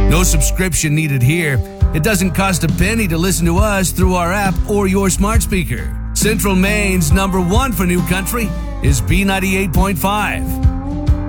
No subscription needed here. It doesn't cost a penny to listen to us through our app or your smart speaker. Central Maine's number one for New Country is B98.5.